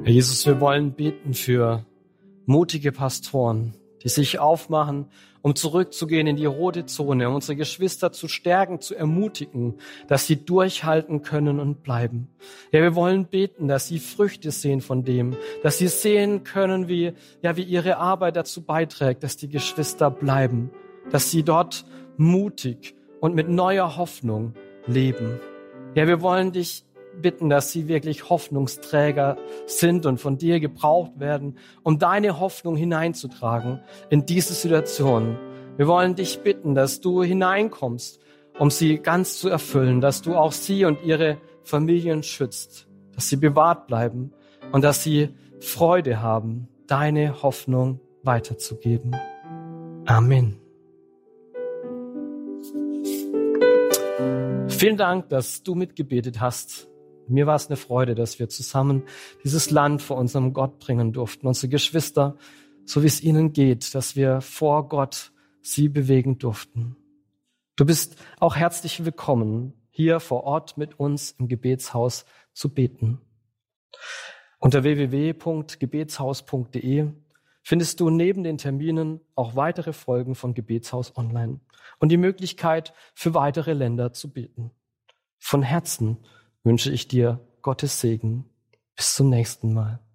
Herr Jesus, wir wollen beten für mutige Pastoren, die sich aufmachen, um zurückzugehen in die rote Zone, um unsere Geschwister zu stärken, zu ermutigen, dass sie durchhalten können und bleiben. Ja, wir wollen beten, dass sie Früchte sehen von dem, dass sie sehen können, wie ihre Arbeit dazu beiträgt, dass die Geschwister bleiben, dass sie dort mutig und mit neuer Hoffnung leben. Ja, wir wollen dich bitten, dass sie wirklich Hoffnungsträger sind und von dir gebraucht werden, um deine Hoffnung hineinzutragen in diese Situation. Wir wollen dich bitten, dass du hineinkommst, um sie ganz zu erfüllen, dass du auch sie und ihre Familien schützt, dass sie bewahrt bleiben und dass sie Freude haben, deine Hoffnung weiterzugeben. Amen. Vielen Dank, dass du mitgebetet hast. Mir war es eine Freude, dass wir zusammen dieses Land vor unserem Gott bringen durften. Unsere Geschwister, so wie es ihnen geht, dass wir vor Gott sie bewegen durften. Du bist auch herzlich willkommen, hier vor Ort mit uns im Gebetshaus zu beten. Unter www.gebetshaus.de findest du neben den Terminen auch weitere Folgen von Gebetshaus Online und die Möglichkeit, für weitere Länder zu beten. Von Herzen wünsche ich dir Gottes Segen. Bis zum nächsten Mal.